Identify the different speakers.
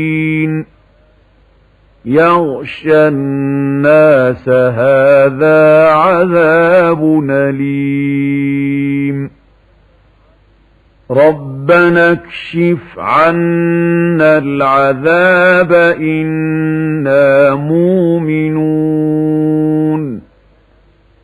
Speaker 1: يغشى الناس هذا عذاب أليم ربنا اكشف عنا العذاب إن